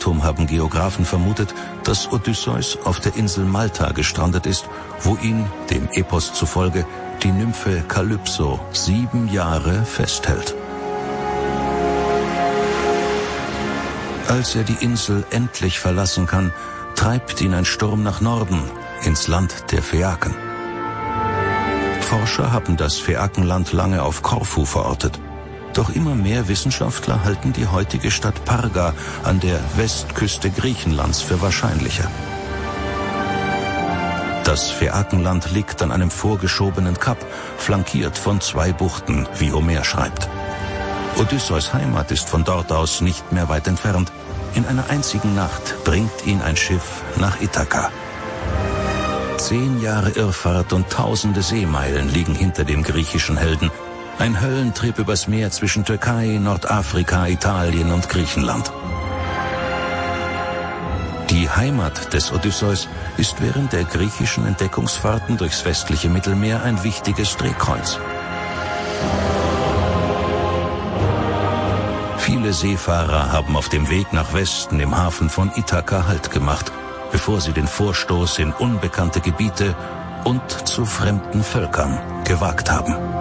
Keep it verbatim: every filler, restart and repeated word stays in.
Datum haben Geographen vermutet, dass Odysseus auf der Insel Malta gestrandet ist, wo ihn, dem Epos zufolge, die Nymphe Kalypso sieben Jahre festhält. Als er die Insel endlich verlassen kann, treibt ihn ein Sturm nach Norden, ins Land der Phäaken. Forscher haben das Phäakenland lange auf Korfu verortet. Doch immer mehr Wissenschaftler halten die heutige Stadt Parga an der Westküste Griechenlands für wahrscheinlicher. Das Phäakenland liegt an einem vorgeschobenen Kap, flankiert von zwei Buchten, wie Homer schreibt. Odysseus' Heimat ist von dort aus nicht mehr weit entfernt. In einer einzigen Nacht bringt ihn ein Schiff nach Ithaka. Zehn Jahre Irrfahrt und tausende Seemeilen liegen hinter dem griechischen Helden. Ein Höllentrip übers Meer zwischen Türkei, Nordafrika, Italien und Griechenland. Die Heimat des Odysseus ist während der griechischen Entdeckungsfahrten durchs westliche Mittelmeer ein wichtiges Drehkreuz. Viele Seefahrer haben auf dem Weg nach Westen im Hafen von Ithaka Halt gemacht, bevor sie den Vorstoß in unbekannte Gebiete und zu fremden Völkern gewagt haben.